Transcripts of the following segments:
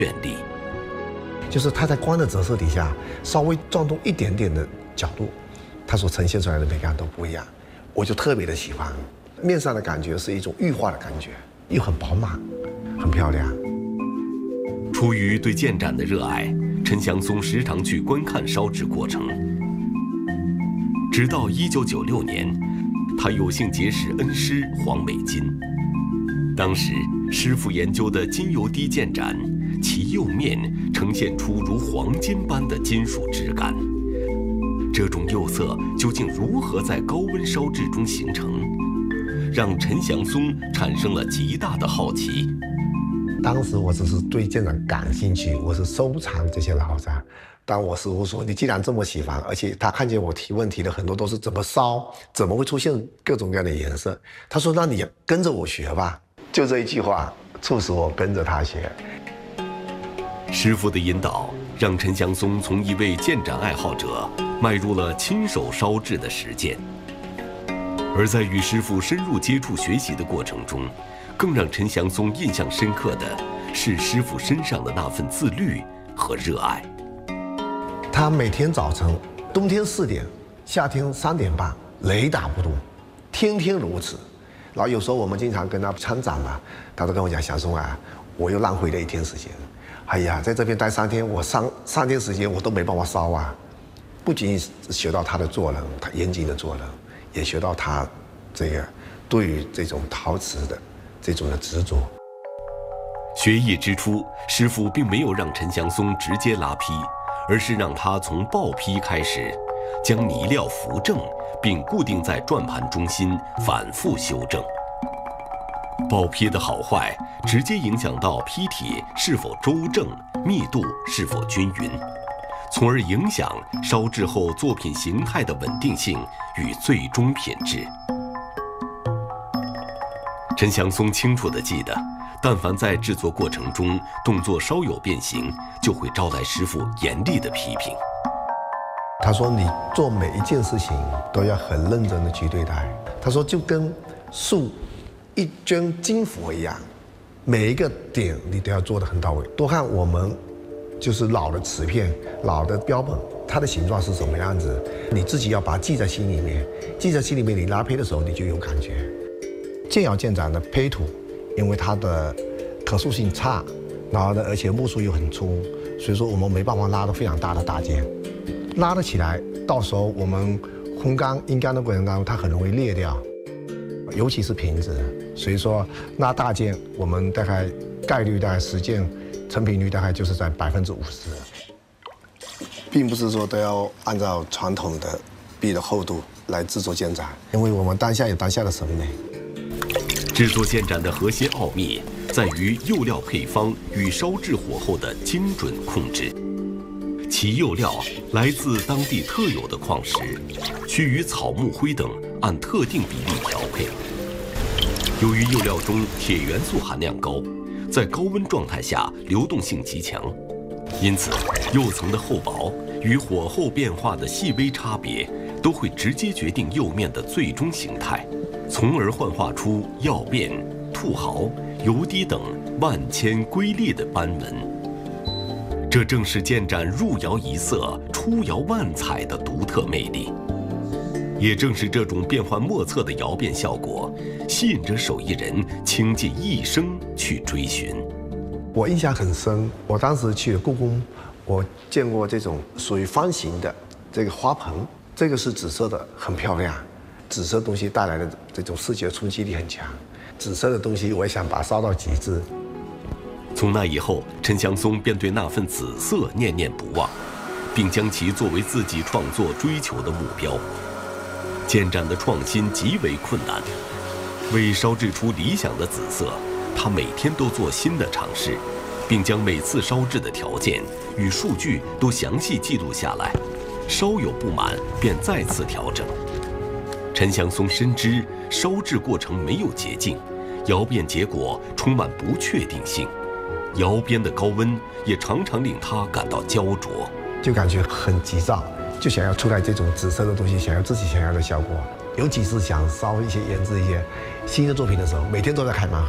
绚丽。 就是它在光的折射底下，稍微转动一点点的角度，它所呈现出来的美感都不一样，我就特别的喜欢。面上的感觉是一种玉化的感觉，又很饱满，很漂亮。 出于对建盏的热爱，陈祥松时常去观看烧制过程。直到1996年，他有幸结识恩师黄美金。当时师傅研究的金油滴建盏，其釉面呈现出如黄金般的金属质感。这种釉色究竟如何在高温烧制中形成，让陈祥松产生了极大的好奇。 当时我只是对建盏感兴趣，我是收藏这些老盏。但我师傅说：“你既然这么喜欢，而且他看见我提问题的很多都是怎么烧，怎么会出现各种各样的颜色？他说：‘那你也跟着我学吧。’就这一句话，促使我跟着他学。” 师傅的引导，让陈祥松从一位建盏爱好者迈入了亲手烧制的实践。而在与师傅深入接触学习的过程中，更让陈祥松印象深刻的是师傅身上的那份自律和热爱。 他每天早晨，冬天4点，夏天3点半，雷打不动，天天如此。然后有时候我们经常跟他参展嘛，他都跟我讲：“祥松啊，我又浪费了1天时间。哎呀，在这边待3天，我3天时间我都没办法烧啊。”不仅学到他的做人，他严谨的做人，也学到他这个对于这种陶瓷的这种的执着。 学艺之初，师傅并没有让陈祥松直接拉坯，而是让他从爆坯开始，将泥料扶正，并固定在转盘中心，反复修正。爆坯的好坏直接影响到坯体是否周正，密度是否均匀，从而影响烧制后作品形态的稳定性与最终品质。陈祥松清楚地记得，但凡在制作过程中动作稍有变形，就会招来师傅严厉的批评。 他说：“你做每一件事情都要很认真的去对待。”他说：“就跟塑一尊金佛一样，每一个点你都要做得很到位。多看我们就是老的瓷片、老的标本，它的形状是什么样子，你自己要把它记在心里面。记在心里面，你拉坯的时候你就有感觉。建窑建盏的坯土，因为它的可塑性差，然后呢，而且木数又很粗，所以说我们没办法拉得非常大的大件。拉得起来，到时候我们烘干、阴干的过程当中，它很容易裂掉，尤其是瓶子。所以说拉大件，我们大概概率大概10件，成品率大概就是在50%，并不是说都要按照传统的坯的厚度来制作建盏，因为我们当下有当下的审美。 制作建盏的核心奥秘在于釉料配方与烧制火候的精准控制。其釉料来自当地特有的矿石，需与草木灰等按特定比例调配。由于釉料中铁元素含量高，在高温状态下流动性极强，因此釉层的厚薄与火候变化的细微差别都会直接决定釉面的最终形态，从而幻化出曜变、兔毫、油滴等万千瑰丽的斑纹。这正是建盏入窑一色、出窑万彩的独特魅力。也正是这种变幻莫测的窑变效果，吸引着手艺人倾尽一生去追寻。 我印象很深，我当时去了故宫，我见过这种属于方形的这个花盆，这个是紫色的，很漂亮。紫色东西带来的这种视觉冲击力很强，紫色的东西我也想把它烧到极致。 从那以后，陈祥松便对那份紫色念念不忘，并将其作为自己创作追求的目标。建盏的创新极为困难，为烧制出理想的紫色，他每天都做新的尝试，并将每次烧制的条件与数据都详细记录下来，稍有不满便再次调整。陈祥松深知烧制过程没有捷径，窑变结果充满不确定性，窑边的高温也常常令他感到焦灼， 就感觉很急躁，就想要出来这种紫色的东西，想要自己想要的效果。尤其是想烧一些研制一些新的作品的时候，每天都在开盲盒，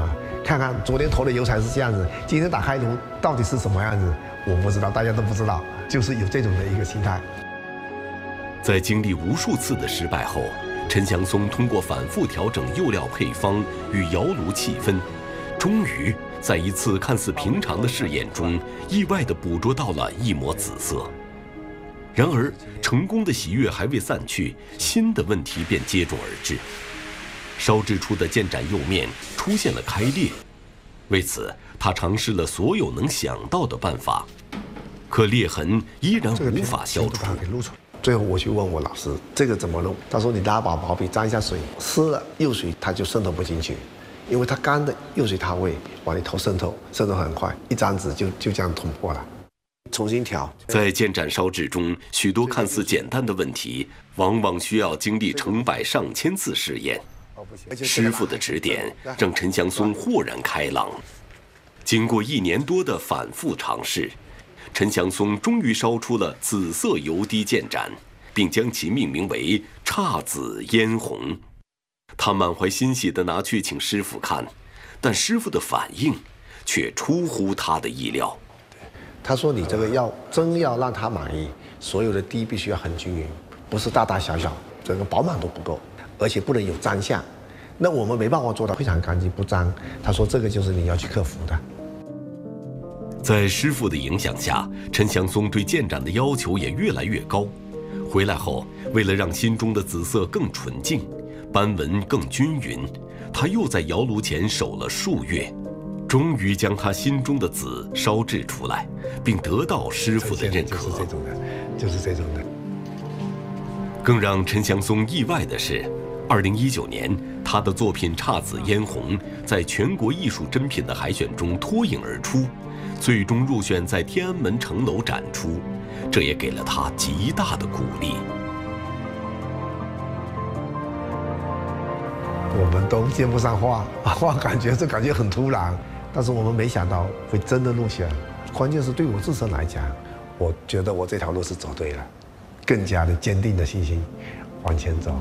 看看昨天投的邮差是这样子，今天打开炉到底是什么样子，我不知道，大家都不知道，就是有这种的一个心态。 在经历无数次的失败后，陈祥松通过反复调整釉料配方与窑炉气氛，终于在一次看似平常的试验中，意外地捕捉到了一抹紫色。然而，成功的喜悦还未散去，新的问题便接踵而至。烧制出的建盏釉面出现了开裂，为此他尝试了所有能想到的办法，可裂痕依然无法消除。 最后我去问我老师这个怎么弄，他说你拿把毛笔沾一下水，湿了釉水它就渗透不进去，因为它干的釉水它会往里头渗透很快，一张纸就这样捅破了。重新调。 在建盏烧制中，许多看似简单的问题，往往需要经历成百上千次试验。师傅的指点让陈祥松豁然开朗。经过1年多的反复尝试，陈祥松终于烧出了紫色油滴建盏，并将其命名为“姹紫嫣红”。他满怀欣喜地拿去请师傅看，但师傅的反应却出乎他的意料。 他说：“你这个真要让他满意，所有的滴必须要很均匀，不是大大小小，整个饱满都不够，而且不能有脏相。那我们没办法做到非常干净不脏。”他说：“这个就是你要去克服的。” 在师傅的影响下，陈祥松对建盏的要求也越来越高。回来后，为了让心中的紫色更纯净，斑纹更均匀，他又在窑炉前守了数月。终于将他心中的紫烧制出来，并得到师傅的认可。 就是这种的。 更让陈祥松意外的是，2019年，他的作品《姹紫嫣红》在全国艺术珍品的海选中脱颖而出，最终入选在天安门城楼展出，这也给了他极大的鼓励。 我们都接不上话，感觉很突然。但是我们没想到会真的入选，关键是对我自身来讲，我觉得我这条路是走对了，更加的坚定的信心往前走。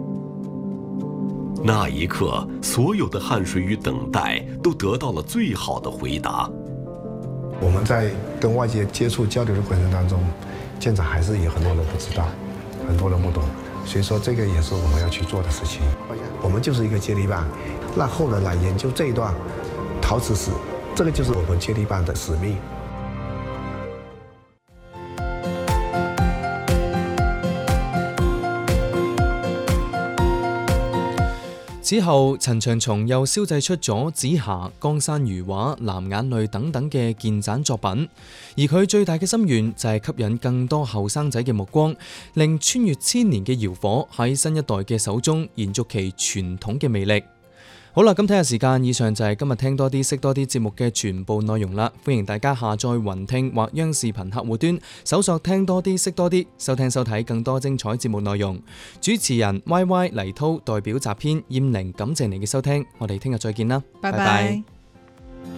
那一刻，所有的汗水与等待都得到了最好的回答。 我们在跟外界接触交流的过程当中，建盏还是有很多人不知道，很多人不懂，所以说这个也是我们要去做的事情。我们就是一个接力棒，让后人来研究这一段陶瓷史，这个就是我们接力棒的使命。 此後，陳長松又燒製出咗《紫霞》《江山如畫》《藍眼淚》等等嘅建盞作品，而佢最大嘅心願就係吸引更多後生仔嘅目光，令穿越千年嘅窯火喺新一代嘅手中延續其傳統嘅魅力。好啦，咁睇下時間，以上就係今日聽多啲識多啲節目嘅全部內容啦。歡迎大家下載雲聽或央視頻客戶端搜索聽多啲識多啲，收聽收睇更多精彩節目內容。主持人 YY 黎濤代表集編燕玲，感謝你嘅收聽，我哋聽日再見啦，拜拜。